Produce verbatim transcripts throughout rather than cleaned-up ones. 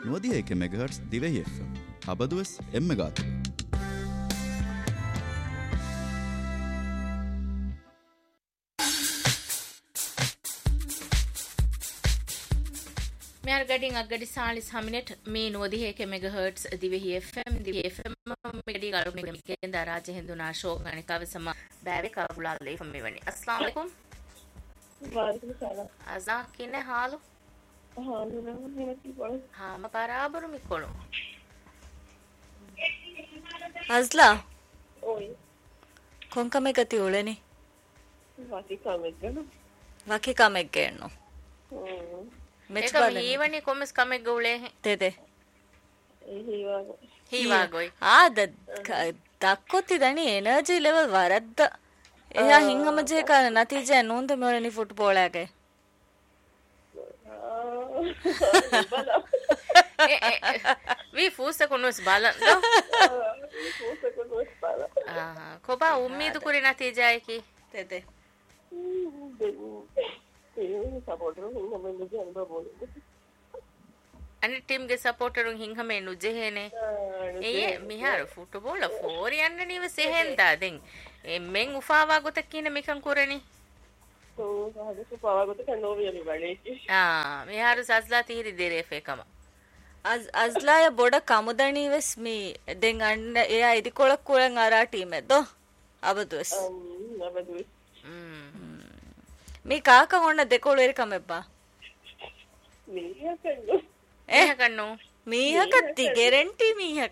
ನುವದಿಯೇಕೆ megahertz ದಿವೆಹಿ F M ಹಬದುವೆಸ್ ಎಮ್ಮೆಗಾತು මෙයාර ගඩින් අග්ගඩි සාලිස් හමිනෙට් මේ නුවදිහේක මෙගාහර්ට්ස් Dhivehi F M Dhivehi F M මෙගඩි ගලු මෙගෙන් දරාජ හෙන්දුනා show ගණිකාව සම බෑවේ කරුලා ලේෆම් මෙවනි अस्सलाम वालेकुम वालेकुम सलाम අසා කිනේ හාලු හාලු නම් මෙති බල හාම බරාබරු මිකොළු අස්ලා ඔයි කොන්කමෙ ගති උලෙනි වාකි කමෙක් ගන්න වාකි කමෙක් ගන්නෝ හ්ම් ඒක මීවනේ කොමස් කමෙක් ගුලේ තෙතේ ඒ හීවාගෝ හීවාගොයි ආ ද දක්කොති දනි එනර්ජි ලෙවල් වරද්ද එයා හිංගම ජේ කන නතිජේ නෝන්ද මෙවලනි ෆුට්බෝල් එකේ ವಿ ಫೂಸ ಕೊನೋಸ್ ಬಾಲ ಫೂಸ ಕೊನೋಸ್ ಬಾಲ ಆ ಕೊಬಾ ಉಮ್ಮೀದು ಕುರಿ ನತಿಜೆ ಆಯ್ಕಿ ತೇತೆ ಸಪೋರ್ಟರ್ ಹಿಂಗಮೆ ನುಜೆ ಅನ್ಬ ಬೋಲು ಅನಿ ಟೀಮ್ ಗೆ ಸಪೋರ್ಟರ್ ಹಿಂಗಮೆ ನುಜೆ ಹೇನೆ ಏ ಮಿಹಾರ ಫುಟ್ಬಾಲ್ ಫೋರ್ ಯನ್ನ ನೀವ ಸೆහෙන්ದ ದೆನ್ ಎಮ್ಮೆನ್ ಉಫಾವಾ ಗೊತಕ್ಕಿನ ಮಿಕನ್ ಕುರನಿ तो हागे उफावा ಗೊತ ಕಣ್ಣೋ ವಿಯಲಿ ಬಳೆಕಿ ಆ ಮಿಹಾರ ಸಸ್ಲಾ ತೀರಿ ದೇರೆ ಫೇಕಮ ಅಜ್ ಅಜ್ಲಾಯ ಬೊಡ ಕಮುದಣಿ ವೆಸ್ ಮಿ ದೆನ್ ಅಣ್ಣ A ID ಕೊಳಕ್ ಕುಳಂ Arrah team ಎದ್ದೋ ಅಬದುಸ್ ಅಬದುಸ್ me ಕಾಕ ಹೊಣ್ಣ ದೆಕೋಳು ಎರಿ ಕಮೆಬ್ಬ ಮೀಹ ಕಣ್ಣು ಏ ಕಣ್ಣು ಮೀಹ ಕತ್ತಿ ಗ್ಯಾರಂಟಿ ಮೀಹಕ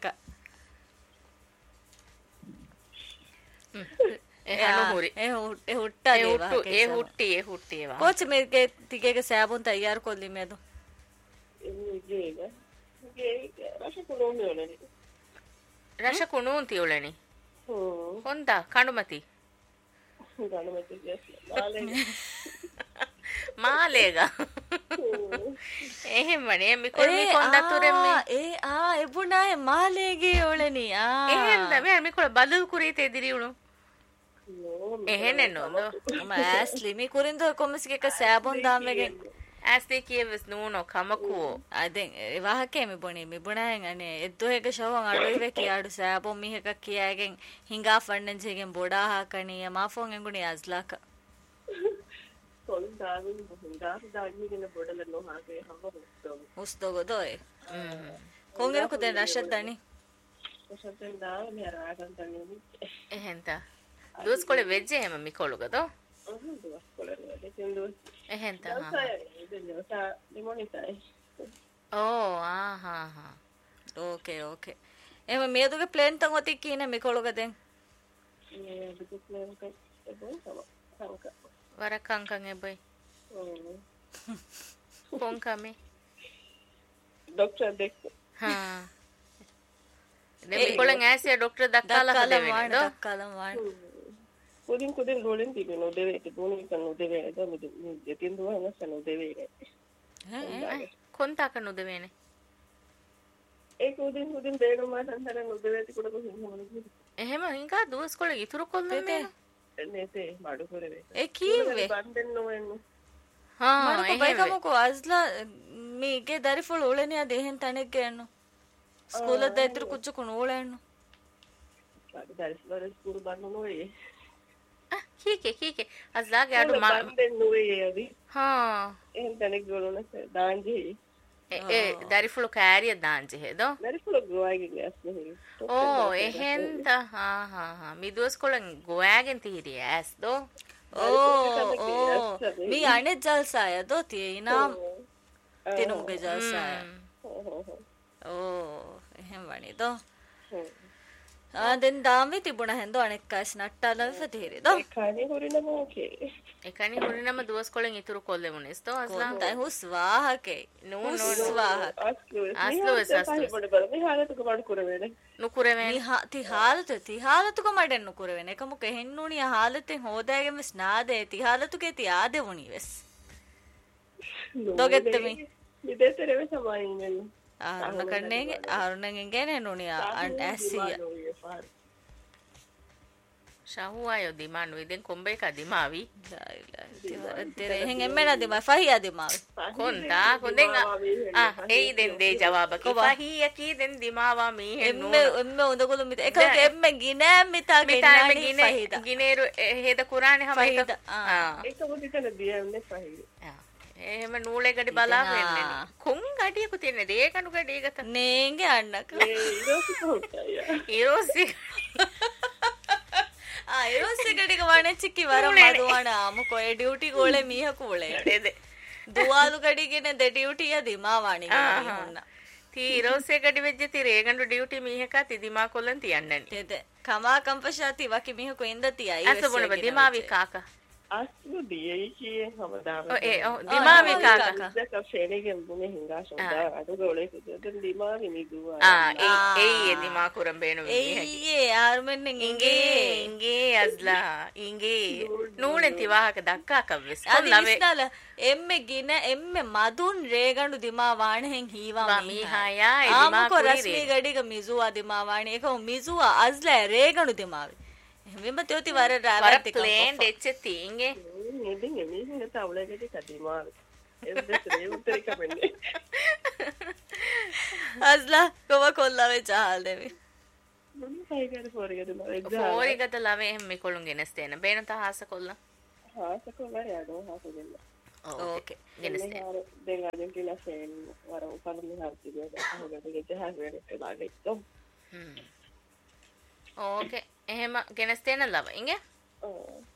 ಏ ಹನು ಹುರಿ ಏ ಹುಟ್ಟ ಏ ಹುಟ್ಟ ಏ ಹುಟ್ಟು ಏ ಹುಟ್ಟಿ ಏ ಹುಟ್ಟಿ ವಾ ಕೋಚ್ ಮೇಗೆ ತಿಗೆಗೆ ಸಾಬುನ್ ತಯಾರು ಕೊಲ್ಲಿ ಮೇದು ಗೇಗ ಗೇಗ ರಶ ಕುಣೋಮಿ ಒಳನಿ ರಶ ಕುಣೂಂತಿ ಒಳನಿ ಹ್ಮ್ ಹೊಂದ ಕಣುಮತಿ ಗಣಮತಿ ಮಾಲೆ ಮಾಲೆಗ එහෙමනේ මිකොල් මිකොන් දතුරෙම්මේ ඒ ආ එබුණාය මාලේගේ ඔලනි ආ එහෙන්ද මෙ මිකොල් බදල් කුරීත එදිරියුණු එහෙනේ නෝද මාස්ලි මි කුරින්ද කොමසික සෑබොන් දාමෙගෙන් ඇස්ලි කියවස් නෝනෝ කමකෝ අදෙන් ඒ වාහකේ මි බොණි මි බුණායන් අනේ එද්දොහෙක ෂවන් අඩුයිවේ කියාඩු සෑබොන් මිහක කියාගෙන් හිඟා ෆන්නන් ජෙගෙන් බොඩා හාකණිය මාෆොන් එඟුණි අස්ලාක සොල්දාවින් බොහොඳාර දාගිගෙන බොඩල නොහාගේ හව හොස්තෝ හොස්තෝ දොයි හ්ම් කොංගෙරකු දැන් රෂත් දනි රෂත් දා මෙ රාගන් දන්නේ එහෙන්ත දොස් කොල වෙජ්ජේ හැම මිකොලුගද ඔහු දොස් කොල දෙකෙන් දොස් එහෙන්ත හා දෙලෝසා ලිමොනිසයි ඕ ආ හා හා ඕකේ ඕකේ එම මේදුගේ ප්ලෑන් තන් ඔති කීන මිකොලුග දැන් මේ දුක ප්ලෑන් කයි එබෝ සම සංක වරකංකන් එබයි කොංකමේ ડોક્ટર දෙක් හා නේ මිකොලන් ඇසිය ડોක්ටර් දක්කාලා හදවෙන්නේ දෝ දක්කාලා වාන कुदिन कुदिन रोलिन ती नो देवे के दोनी कन नो देवे तो मुझे ये तीन दो है ना नो देवे है कोणता कन नो देवेने एक कुदिन कुदिन देनो मा संसार नो देवे ती कोड को हिंग मन එහෙම හින්කා දුවස් කොළ ඉතුරු කොල්ලන්නේ नेते माडू करे ए कीवे बंदन नो एनु हां माडू बैकमको अजला मीगे दरिफुल ओळेनिया देहेन तनेक गेन्नु स्कूल ದ ಇದ್ರು ಕುಚ್ಚು ಕುಣ ಓಳೆಣ್ಣು ದರಿಫುಲ್ ಸ್ಕೂಲ್ ಬನ್ನು ನೋಯೆ ಹೀಗೆ ಹೀಗೆ ಅಜ್ಲಾಗೆ ಆಡು ಬಂದನ್ ನೋಯೆ ಅದಿ ಹಾ එහෙන් තනෙක් ගොලන දාංජි ඒ දරිෆුළු කෑරිය දාංජි හේදෝ දරිෆුළු ගෝයගේ ගෑස් නෙහි ඕ එහෙන්ද හා හා හා මිදුවස් කොළන් ගෝයාගෙන් තීරිය ඇස් දෝ ඕ ඕ මී අනේ ජල්සාය දෝ තීනාම් තිනුගේ ජල්සාය ඕ එහෙම වනේ දෝ ආ දැන් දාමි තිබුණා හෙන්දෝ අනෙක් කස් නට්ටාලව ෆතීරි දෝ එකණි හොරිනම ඕකේ එකණි හොරිනම දුවස් කොළන් ඉතුරු කොල්ලෙමුනේස් දෝ අස්ලා තයි හුස් වාහකේ නෝ නෝ වාහක අස්ලුස් අස්ලුස් බඩ බඩ මේ ಹಾಲතුක මඩ කුරවෙනේ නුකුරවෙනේ ති හා ති ಹಾಲತು ತಿ ಹಾಲතුක මඩෙන් නුකුරවෙනේ එකමුක හෙන්නුණිය ಹಾಲතෙන් හොදාගෙම ස්නාදේ ති ಹಾಲතුකේ ති ආදේ වුණි වෙස් දොගෙත්තමි විදේතරේ සමායින් ආරුණ කන්නේගේ ආරුණගෙන් ගේනේ නුණිය ඇසිය ශහුවායෝ දිමානු ඉතින් කොම්බේ එක දිමාවි तेरे हेंगे मेरा दिमाग फहिया दिमाग කොන්තා කොන්දෙන් ආ එයි දෙන් දේ ජවාබ කි ෆහිය කි දෙන් දිමාවා මී හෙන්නු එම්මෙ එම්මෙ උදගොළු මිත එක එම්මෙ ගිනෑ මිතා ගෙන්නනි ෆහිද ගිනේරු හේද කුරානේ හැම එක ආ ඒක මොකද කන දියන්නේ ෆහිද එහෙම නූලේ ගඩි බලා වෙන්නේ කුන් ගඩියක තියෙන දේ කණු ගඩිය ගත නේගේ අන්නක ඊරෝසි කොහොතය ඊරෝසි ಆ ಇರೋಸಿ ಗಡಿಗೆ ವಣೆ ಚಿಕ್ಕಿ ವರ ಮದುವಣ ಅಮುಕೊ ಎ ಡ್ಯೂಟಿ ಗೋಳೆ ಮೀಹ ಕೂಳೆ ಎದೆ ದುವಾಲು ಗಡಿಗೆನೆ ದೆ ಡ್ಯೂಟಿಯ ದಿಮಾ ವಾಣಿ ಹುನ್ನ ತಿ ಇರೋಸಿ ಗಡಿ ವೆಜ್ಜೆ ತಿ ರೇಗಂಡು ಡ್ಯೂಟಿ ಮೀಹ ಕಾ ತಿ ದಿಮಾ ಕೊಲ್ಲನ್ ತಿ ಅನ್ನನಿ ಎದೆ ಕಮಾ ಕಂಪಶಾತಿ ವಕಿ ಮೀಹ ಕೊ ಇಂದತಿ ಐ ಅಸ ಬೊಣ ದಿಮಾವಿ ಕಾಕ අස්තු දියයි හමදාම ඒ දිමාවි කාකා දැක ෆේනෙගෙන් බුනේ හිඟා සොඳා අද ගෝලේ දෙන් දිමාවි නිදුවා ආ ඒ ඒ දිමා කුරම් බේනු ඒ ආර්මෙන් ඉංගේ ඉංගේ අස්ලා ඉංගේ නූලෙන් තිවාහක දක්කා කවස් කොල්ලවේ එම්මෙ ගින එම්මෙ මදුන් රේගඬු දිමා වාණෙන් හීවා මීහායා ඒ දිමා කුරි රස්මි ගඩික මිසුවා දිමා වාණේ එක මිසුවා අස්ලා රේගඬු දිමාවි මෙම්ම තෝති වර වර ප්ලේන් දෙච්ච තින්ගේ නෙදින් එමේ නේ තවලෙකදී කදිමා එද්දේ උත්තර කපන්නේ අස්ලා කොව කොල්ලවේ චාල් දෙවි මම සයිකර පොරිගද නෝ පොරිගත ලවේ එහෙම මිකොළුන් ගෙනස්තේන බේන තහස කොල්ල හාස කොල්ල යඩෝ හාස දෙන්න ඕකේ ගෙනස්තේන දෙන් අර්ජන්ටිනා ෆෑන් වර උපන්න හර්ති දෙක අහකට ගෙජහස් වෙරේ ලාගෙච්චෝ හ්ම් ඕකේ එහෙම ගෙනස්තේන ලව ඉංගේ ඔව්